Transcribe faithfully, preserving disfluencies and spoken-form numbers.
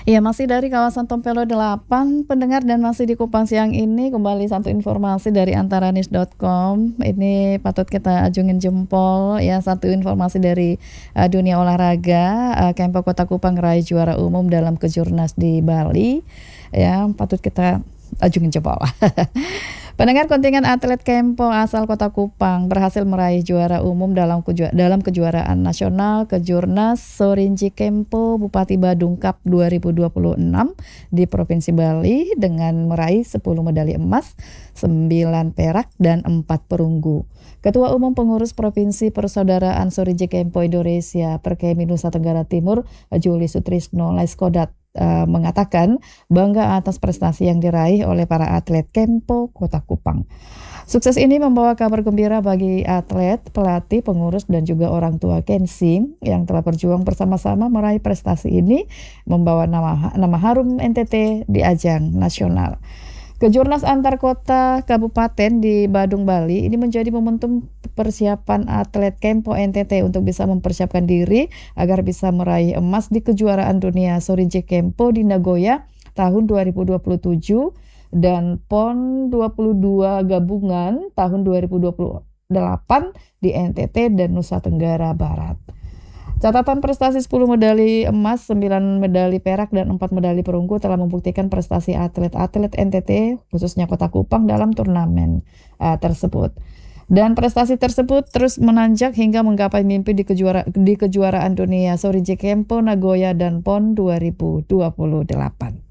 Iya, masih dari kawasan Tompelo delapan, pendengar, dan masih di Kupang siang ini kembali satu informasi dari antaranews dot com. Ini patut kita ajungin jempol ya, satu informasi dari uh, dunia olahraga. uh, Kempo Kota Kupang raih juara umum dalam Kejurnas di Bali. Ya, patut kita ajungin jempol. Pendengar, kontingen atlet Kempo asal Kota Kupang berhasil meraih juara umum dalam kejua- dalam kejuaraan nasional Kejurnas Sorinji Kempo Bupati Badung Cup dua ribu dua puluh enam di Provinsi Bali dengan meraih sepuluh medali emas, sembilan perak, dan empat perunggu. Ketua Umum Pengurus Provinsi Persaudaraan Sorinji Kempo Indonesia Perkemi Nusa Tenggara Timur, Juli Sutrisno Laiskodat, Uh, mengatakan bangga atas prestasi yang diraih oleh para atlet Kempo Kota Kupang. Sukses ini membawa kabar gembira bagi atlet, pelatih, pengurus, dan juga orang tua Kensi yang telah berjuang bersama-sama meraih prestasi ini, membawa nama, nama harum N T T di ajang nasional. Kejurnas antar kota kabupaten di Badung, Bali ini menjadi momentum persiapan atlet Kempo N T T untuk bisa mempersiapkan diri agar bisa meraih emas di kejuaraan dunia Sorinji Kempo di Nagoya tahun dua ribu dua puluh tujuh dan PON dua puluh dua gabungan tahun dua ribu dua puluh delapan di N T T dan Nusa Tenggara Barat. Catatan prestasi sepuluh medali emas, sembilan medali perak, dan empat medali perunggu telah membuktikan prestasi atlet-atlet N T T, khususnya Kota Kupang, dalam turnamen uh, tersebut. Dan prestasi tersebut terus menanjak hingga menggapai mimpi di, kejuara, di kejuaraan dunia Sorinji Kempo Nagoya dan PON dua ribu dua puluh delapan.